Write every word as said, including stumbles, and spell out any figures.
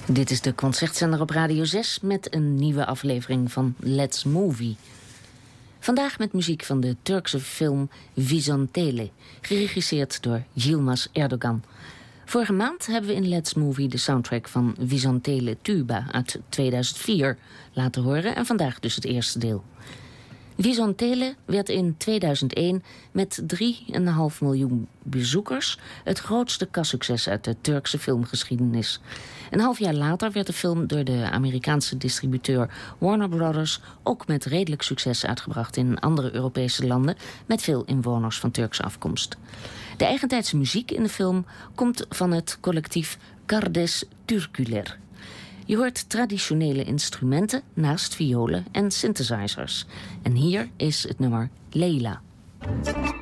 Dit is de Concertzender op Radio zes met een nieuwe aflevering van Let's Movie. Vandaag met muziek van de Turkse film Vizontele, geregisseerd door Yilmaz Erdogan. Vorige maand hebben we in Let's Movie de soundtrack van Vizontele Tuba uit tweeduizend vier laten horen en vandaag dus het eerste deel. Vizontele werd in tweeduizend één met drie komma vijf miljoen bezoekers het grootste kassucces uit de Turkse filmgeschiedenis. Een half jaar later werd de film door de Amerikaanse distributeur Warner Brothers ook met redelijk succes uitgebracht in andere Europese landen met veel inwoners van Turkse afkomst. De eigentijdse muziek in de film komt van het collectief Kardeş Türküler. Je hoort traditionele instrumenten naast violen en synthesizers. En hier is het nummer Leyla.